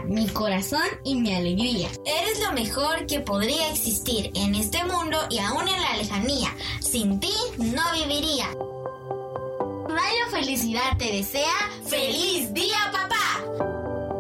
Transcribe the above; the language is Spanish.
mi corazón y mi alegría. Eres lo mejor que podría existir en este mundo y aún en la lejanía. Sin ti no viviría. Radio Felicidad te desea ¡Feliz día, papá!